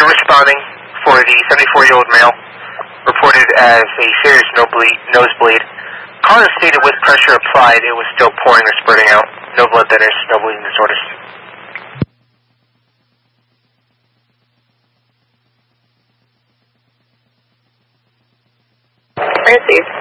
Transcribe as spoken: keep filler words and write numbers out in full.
you're responding for the seventy-four-year-old male reported as a serious nosebleed. nosebleed. Caller stated with pressure applied, it was still pouring or spurting out. No blood thinners, no bleeding disorders. Received.